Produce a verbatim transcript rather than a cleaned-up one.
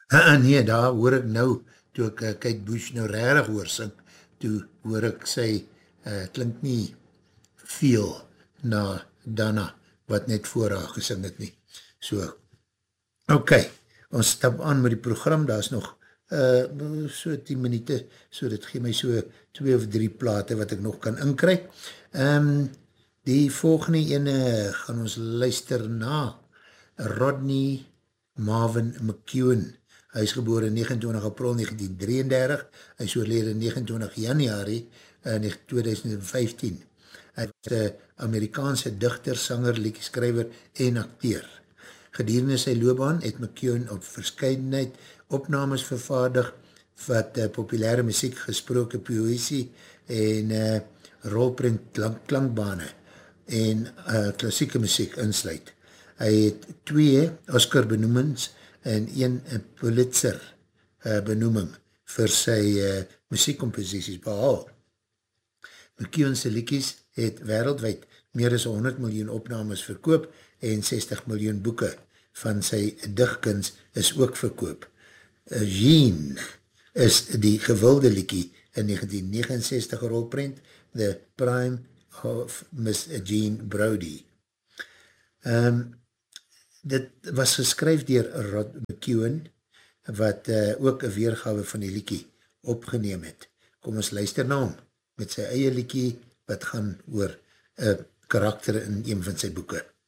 Uh, nee, daar hoor ek nou, toe ek uh, Kate Bush nou rarig hoor sing, toe hoor ek sy, uh, klink nie veel na Dana, wat net voor haar gesing het nie. So, ok, ons stap aan met die program, daar is nog uh, so tien minute, so dit gee my so twee of drie plate wat ek nog kan inkry. Um, die volgende ene gaan ons luister na Rodney Marvin McEwen. Hy is geboren negenentwintig april negentien drieëndertig, hy is oorlede negenentwintig januari tweeduisend vyftien. Hy was een Amerikaanse dichter, sanger, liedjeskrywer en acteur. Gedurende sy loopbaan het McEwen op verskeidenheid opnames vervaardig wat uh, populaire muziek, gesproke poësie en uh, rolprint klank, klankbane en uh, klassieke muziek insluit. Hy het twee Oscar benoemings en een Pulitzer uh, benoeming vir sy uh, muziekcomposities behaal. McEwen's liedjies het wereldwijd meer as honderd miljoen opnames verkoop en sestig miljoen boeke van sy digkuns is ook verkoop. Uh, Jean is die gewilde liedjie in negentien negenenzestig rolprent The Prime of Miss Jean Brodie. Um, dit was geskryf dier Rod McEwen, wat uh, ook een weergawe van die liedjie opgeneem het. Kom ons luister na hom, met sy eie liedjie, wat gaan oor een karakter in een van sy boeke.